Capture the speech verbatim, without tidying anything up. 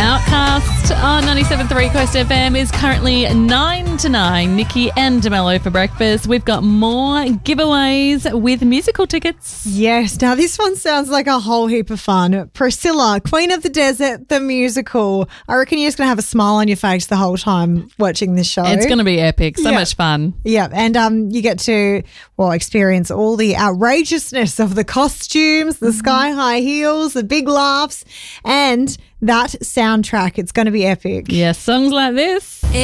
Outcast on ninety-seven point three Coast F M is currently nine to nine. Nikki and DeMello for breakfast. We've got more giveaways with musical tickets. Yes. Now, this one sounds like a whole heap of fun. Priscilla, Queen of the Desert, the musical. I reckon you're just going to have a smile on your face the whole time watching this show. It's going to be epic. So Yeah. much fun. Yeah, and um, you get to, well, experience all the outrageousness of the costumes, the sky-high heels, the big laughs, and that soundtrack. It's going to be epic. Yeah, songs like this.